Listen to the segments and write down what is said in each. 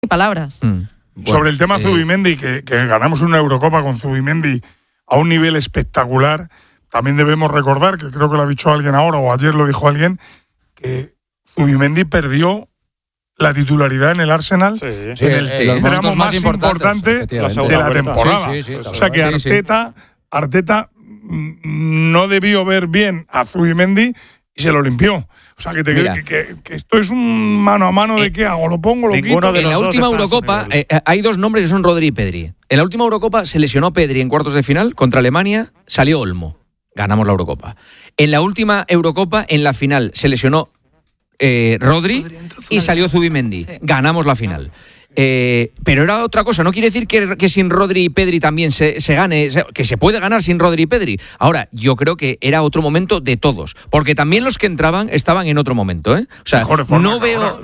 palabras. Bueno, sobre el tema Zubimendi, que ganamos una Eurocopa con Zubimendi a un nivel espectacular, también debemos recordar, que creo que lo ha dicho alguien ahora, o ayer lo dijo alguien, que Zubimendi perdió la titularidad en el Arsenal en el tramo más importante de la temporada. O sea que Arteta no debió ver bien a Zubimendi y se lo limpió. O sea, que esto es un mano a mano de qué hago, lo pongo, lo quito. En la última Eurocopa hay dos nombres que son Rodri y Pedri. En la última Eurocopa se lesionó Pedri en cuartos de final contra Alemania, salió Olmo. Ganamos la Eurocopa. En la última Eurocopa, en la final, se lesionó Rodri y salió Zubimendi. Sí. Ganamos la final. Pero era otra cosa, no quiere decir que sin Rodri y Pedri también se gane, que se puede ganar sin Rodri y Pedri. Ahora, yo creo que era otro momento de todos, porque también los que entraban estaban en otro momento, ¿eh? O sea, no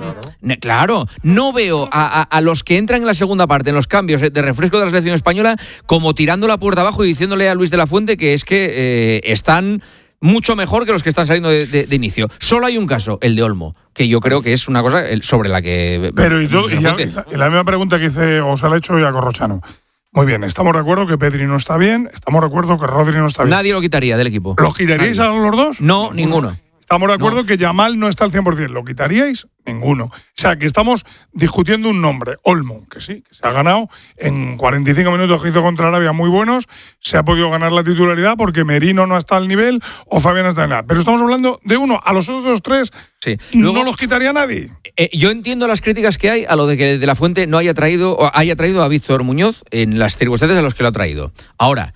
veo a los que entran en la segunda parte, en los cambios de refresco de la selección española, como tirando la puerta abajo y diciéndole a Luis de la Fuente que es que están mucho mejor que los que están saliendo de inicio. Solo hay un caso, el de Olmo, que yo creo que es una cosa sobre la que... Pero y la misma pregunta que hice, os la he hecho ya Corrochano. Muy bien, estamos de acuerdo que Pedri no está bien, estamos de acuerdo que Rodri no está bien. Nadie lo quitaría del equipo. ¿Los quitaríais a los dos? No, ninguno. Estamos de acuerdo que Yamal no está al 100%. ¿Lo quitaríais? Ninguno. O sea, que estamos discutiendo un nombre. Olmo, que sí, que se ha ganado en 45 minutos que hizo contra Arabia muy buenos. Se ha podido ganar la titularidad porque Merino no está al nivel o Fabián no está en nada. Pero estamos hablando de uno. A los otros tres no los quitaría nadie. Yo entiendo las críticas que hay a lo de que De la Fuente no haya traído a Víctor Muñoz en las circunstancias a las que lo ha traído. Ahora,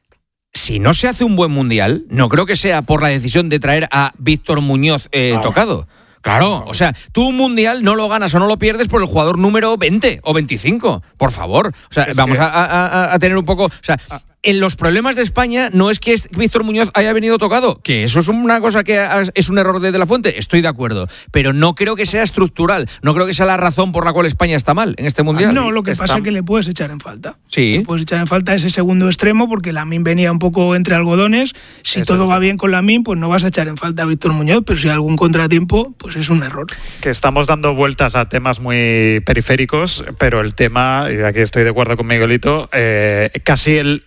si no se hace un buen mundial, no creo que sea por la decisión de traer a Víctor Muñoz tocado. Claro, o sea, tú un mundial no lo ganas o no lo pierdes por el jugador número 20 o 25, por favor. O sea, vamos a tener un poco... O sea, en los problemas de España no es que Víctor Muñoz haya venido tocado, que eso es una cosa que es un error de la Fuente, estoy de acuerdo, pero no creo que sea estructural, no creo que sea la razón por la cual España está mal en este mundial. No, lo que pasa es que le puedes echar en falta. Sí. Le puedes echar en falta ese segundo extremo porque Lamine venía un poco entre algodones. Si todo va bien con Lamine, pues no vas a echar en falta a Víctor Muñoz, pero si hay algún contratiempo, pues es un error. Que estamos dando vueltas a temas muy periféricos, pero el tema, y aquí estoy de acuerdo con Miguelito, casi el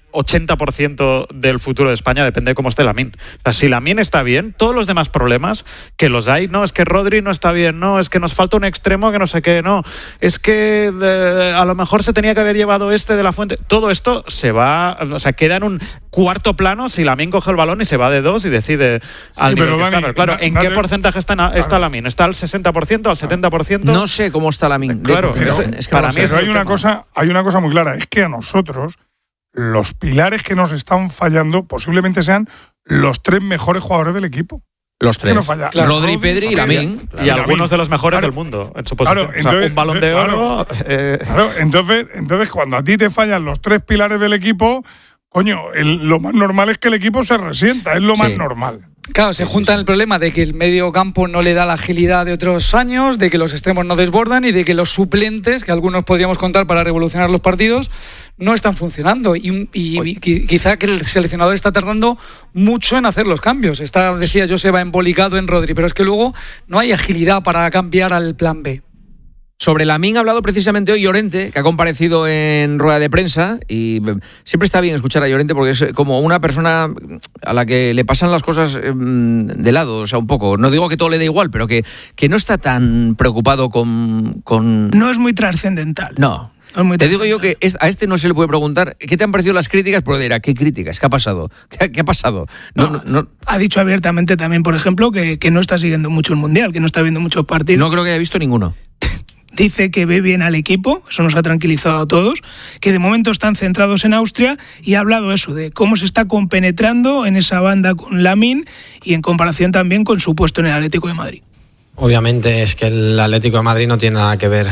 80% del futuro de España depende de cómo esté Lamine. O sea, si Lamine está bien, todos los demás problemas que los hay, no, es que Rodri no está bien, no, es que nos falta un extremo que no sé qué, no, es que a lo mejor se tenía que haber llevado De la Fuente. Todo esto se va, o sea, queda en un cuarto plano si Lamine coge el balón y se va de dos y decide al nivel que está. Pero claro, ¿en qué porcentaje está Lamine? ¿Está al 60%, al 70%? No sé cómo está Lamine. Claro, es que para mí hay una cosa muy clara, es que a nosotros los pilares que nos están fallando posiblemente sean los tres mejores jugadores del equipo. Los tres. No falla. Rodri, Pedri y Lamine. Y algunos de los mejores del mundo en su posición. Claro, entonces, un balón de oro. Claro, entonces cuando a ti te fallan los tres pilares del equipo, coño, lo más normal es que el equipo se resienta, es lo más normal. Claro, se junta el problema de que el medio campo no le da la agilidad de otros años, de que los extremos no desbordan y de que los suplentes, que algunos podríamos contar para revolucionar los partidos, no están funcionando. Y quizá que el seleccionador está tardando mucho en hacer los cambios. Decía Joseba, embolicado en Rodri, pero es que luego no hay agilidad para cambiar al plan B. Sobre Lamine ha hablado precisamente hoy Llorente, que ha comparecido en rueda de prensa, y siempre está bien escuchar a Llorente porque es como una persona a la que le pasan las cosas de lado, o sea, un poco. No digo que todo le dé igual, pero que no está tan preocupado con... No es muy trascendental. No. Te digo yo que a no se le puede preguntar ¿qué te han parecido las críticas? Pero dirá, ¿qué críticas? ¿Qué ha pasado? ¿Qué ha pasado? No. Ha dicho abiertamente también, por ejemplo, que no está siguiendo mucho el Mundial, que no está viendo muchos partidos. No creo que haya visto ninguno. Dice que ve bien al equipo, eso nos ha tranquilizado a todos, que de momento están centrados en Austria y ha hablado eso, de cómo se está compenetrando en esa banda con Lamine y en comparación también con su puesto en el Atlético de Madrid. Obviamente es que el Atlético de Madrid no tiene nada que ver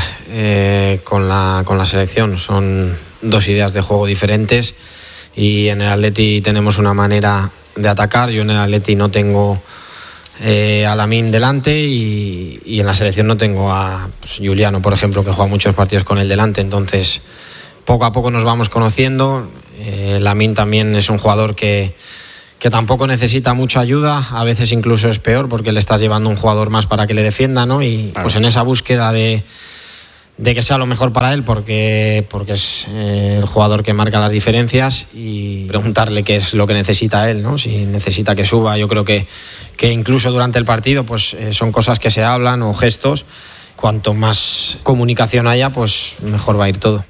con la selección, son dos ideas de juego diferentes y en el Atleti tenemos una manera de atacar, yo en el Atleti no tengo a Lamine delante y en la selección no tengo a Juliano, por ejemplo, que juega muchos partidos con él delante, entonces poco a poco nos vamos conociendo. Lamine también es un jugador que tampoco necesita mucha ayuda, a veces incluso es peor porque le estás llevando un jugador más para que le defienda, ¿no? Y pues en esa búsqueda de que sea lo mejor para él, porque es el jugador que marca las diferencias, y preguntarle qué es lo que necesita él, ¿no? Si necesita que suba, yo creo que incluso durante el partido pues son cosas que se hablan o gestos. Cuanto más comunicación haya, pues mejor va a ir todo.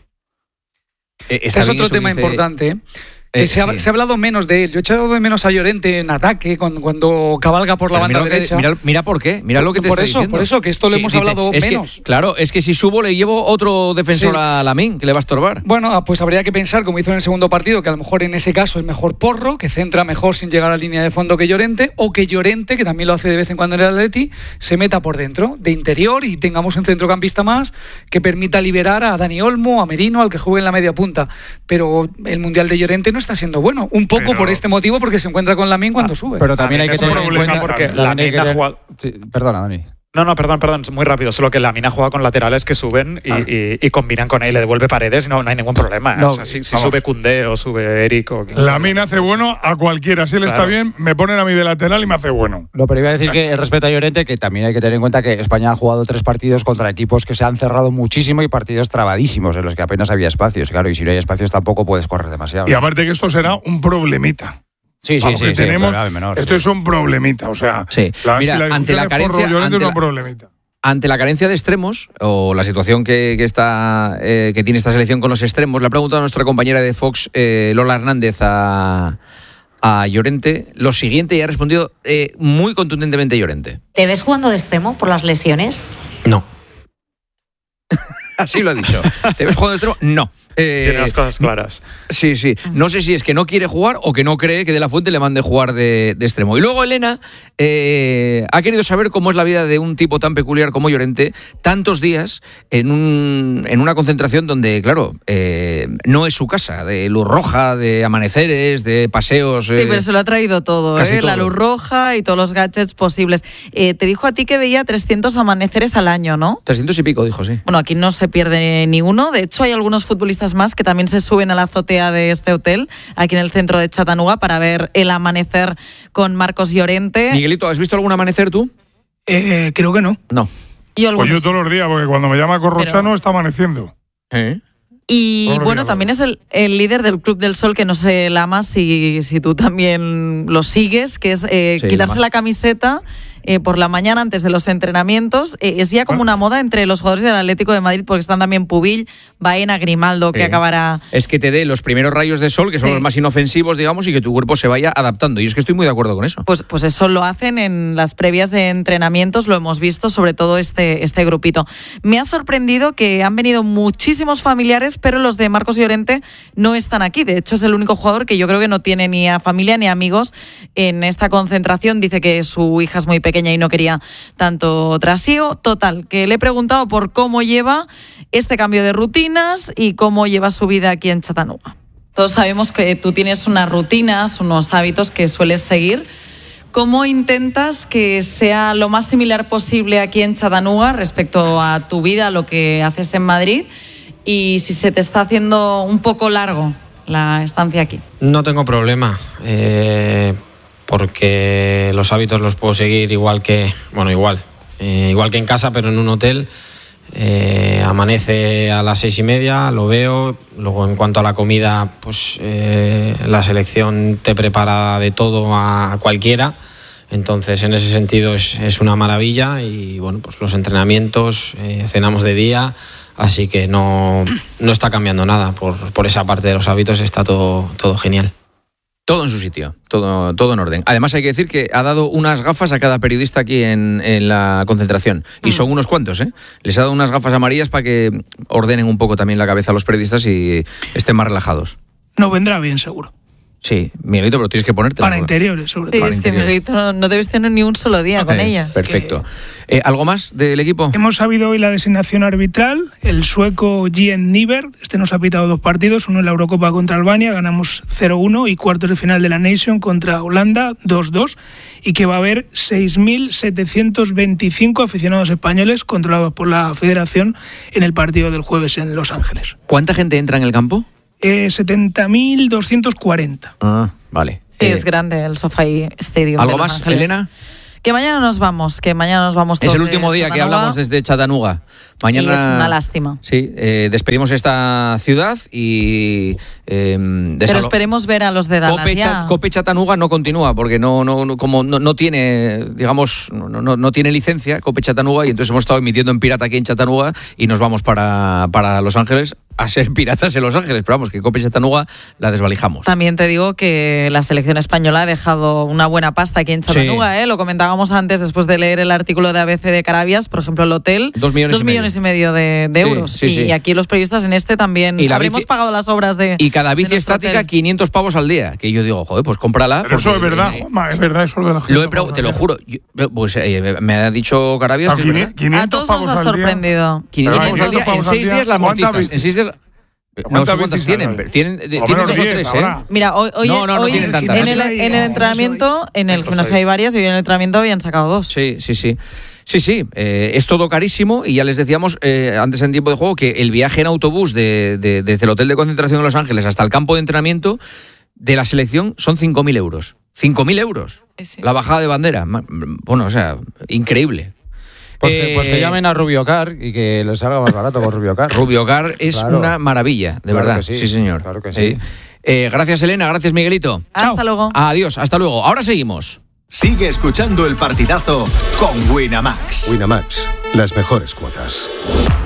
Es otro tema importante, ¿eh? Que se ha hablado menos de él. Yo he echado de menos a Llorente en ataque cuando cabalga por la banda derecha. Mira por qué, mira lo que te está diciendo. Por eso, que esto lo hemos hablado menos. Claro, es que si subo le llevo otro defensor a Lamine, que le va a estorbar. Bueno, pues habría que pensar, como hizo en el segundo partido, que a lo mejor en ese caso es mejor Porro, que centra mejor sin llegar a la línea de fondo que Llorente, o que Llorente, que también lo hace de vez en cuando en el Atleti, se meta por dentro, de interior, y tengamos un centrocampista más que permita liberar a Dani Olmo, a Merino, al que juegue en la media punta. Pero el Mundial de Llorente no está siendo bueno. Un poco por este motivo, porque se encuentra con Lamine cuando sube. Pero también hay que tener en cuenta porque Lamine ha jugado... Sí, perdona, Dani. No, perdón, muy rápido. Solo que Lamine ha jugado con laterales que suben y combinan con él, le devuelve Paredes y no hay ningún problema. No, o sea, si sube Koundé o sube Eric o... Lamine hace bueno a cualquiera. Si él está bien, me ponen a mí de lateral y me hace bueno. No, pero iba a decir que respecto a Llorente, que también hay que tener en cuenta que España ha jugado 3 partidos contra equipos que se han cerrado muchísimo y partidos trabadísimos en los que apenas había espacios. Claro, y si no hay espacios tampoco puedes correr demasiado. Y aparte que esto será un problemita. Sí, tenemos, menor, esto es un problemita, o sea, mira, ante la carencia, ante la carencia de extremos o la situación que tiene esta selección con los extremos, le ha preguntado a nuestra compañera de Fox, Lola Hernández, a Llorente lo siguiente, y ha respondido muy contundentemente Llorente. ¿Te ves jugando de extremo por las lesiones? No. Así lo ha dicho. ¿Te ves jugando de extremo? No. Tiene las cosas claras. Sí. No sé si es que no quiere jugar o que no cree que De La Fuente le mande jugar de extremo. Y luego Elena ha querido saber cómo es la vida de un tipo tan peculiar como Llorente, tantos días en una concentración donde, claro, no es su casa, de luz roja, de amaneceres, de paseos. Sí, pero se lo ha traído todo, todo. La luz roja y todos los gadgets posibles. Te dijo a ti que veía 300 amaneceres al año, ¿no? 300 y pico, dijo, sí. Bueno, aquí no se pierde ni uno. De hecho, hay algunos futbolistas más que también se suben a la azotea de este hotel, aquí en el centro de Chattanooga, para ver el amanecer con Marcos Llorente. Miguelito, ¿has visto algún amanecer tú? Creo que no. No. Pues yo todos los días, porque cuando me llama Corrochano está amaneciendo. Y bueno, también es el líder del Club del Sol, que no sé, Lama, si tú también lo sigues, que es quitarse la camiseta por la mañana antes de los entrenamientos. Es ya como una moda entre los jugadores del Atlético de Madrid, porque están también Pubill, Baena, Grimaldo, que acabará... Es que te dé los primeros rayos de sol, que son los más inofensivos, digamos, y que tu cuerpo se vaya adaptando. Y es que estoy muy de acuerdo con eso. Pues eso lo hacen en las previas de entrenamientos, lo hemos visto, sobre todo este grupito. Me ha sorprendido que han venido muchísimos familiares, pero los de Marcos Llorente no están aquí. De hecho, es el único jugador que yo creo que no tiene ni a familia ni amigos en esta concentración. Dice que su hija es muy pequeña y no quería tanto trasío. Total, que le he preguntado por cómo lleva este cambio de rutinas y cómo lleva su vida aquí en Chattanooga. Todos sabemos que tú tienes unas rutinas, unos hábitos que sueles seguir. ¿Cómo intentas que sea lo más similar posible aquí en Chattanooga respecto a tu vida, a lo que haces en Madrid? Y si se te está haciendo un poco largo la estancia aquí. No tengo problema. Porque los hábitos los puedo seguir igual que en casa, pero en un hotel. Amanece a las 6:30, lo veo. Luego, en cuanto a la comida, pues la selección te prepara de todo a cualquiera. Entonces, en ese sentido es una maravilla. Y bueno, pues los entrenamientos, cenamos de día, así que no está cambiando nada. Por esa parte de los hábitos está todo genial. Todo en su sitio, todo en orden. Además, hay que decir que ha dado unas gafas a cada periodista aquí en la concentración. Y son unos cuantos, ¿eh? Les ha dado unas gafas amarillas para que ordenen un poco también la cabeza a los periodistas y estén más relajados. No, vendrá bien, seguro. Sí, Miguelito, pero tienes que ponértela. Para interiores, sobre todo. Sí, es que Miguelito no debes tener ni un solo día con ellas. Perfecto. ¿Algo más del equipo? Hemos sabido hoy la designación arbitral. El sueco Gian Niver, nos ha pitado 2 partidos, uno en la Eurocopa contra Albania, ganamos 0-1, y cuartos de final de la Nation contra Holanda, 2-2, y que va a haber 6.725 aficionados españoles controlados por la Federación en el partido del jueves en Los Ángeles. ¿Cuánta gente entra en el campo? 70.240. Ah, vale. Sí, es grande el SoFi Stadium. ¿Algo de Los más, Ángeles. Elena? Que mañana nos vamos todos. Es el último día que hablamos desde Chattanooga. Mañana y es una lástima. Sí, despedimos esta ciudad y pero esperemos ver a los de Dallas. Cope Chattanooga no continúa porque no tiene, digamos, no tiene licencia Cope Chattanooga, y entonces hemos estado emitiendo en pirata aquí en Chattanooga y nos vamos para Los Ángeles a ser piratas en Los Ángeles, pero vamos, que Cope Chattanooga la desvalijamos. También te digo que la selección española ha dejado una buena pasta aquí en Chattanooga, sí. Lo comentábamos antes después de leer el artículo de ABC de Carabias, por ejemplo, el hotel, 2 millones y medio de euros. Sí. Y aquí los periodistas en este también habremos pagado las obras de... Y cada bici estática hotel. 500 pavos al día, que yo digo, joder, pues cómprala. Pero eso es verdad, Juanma, es verdad eso de la gente. Te lo juro, pues me ha dicho Carabias que 500 a todos nos ha sorprendido. 500 pavos al día, en 6 días la amortizas. En 6 días... No sé cuántas tienen, pero tienen 2 o 3, ¿eh? Mira, hoy tienen tantas. En el entrenamiento, en el gimnasio hay varias, y hoy en el entrenamiento habían sacado 2. Sí, es todo carísimo, y ya les decíamos antes en tiempo de juego que el viaje en autobús desde el hotel de concentración de Los Ángeles hasta el campo de entrenamiento de la selección son 5.000 euros. 5.000 euros. Sí. La bajada de bandera. Bueno, o sea, increíble. Pues que llamen a Rubiocar y que les salga más barato con Rubiocar. Rubiocar es una maravilla, de verdad. Sí, señor. Claro que sí. Gracias, Elena. Gracias, Miguelito. Hasta luego. Adiós, hasta luego. Ahora seguimos. Sigue escuchando El Partidazo con Winamax. Winamax, las mejores cuotas.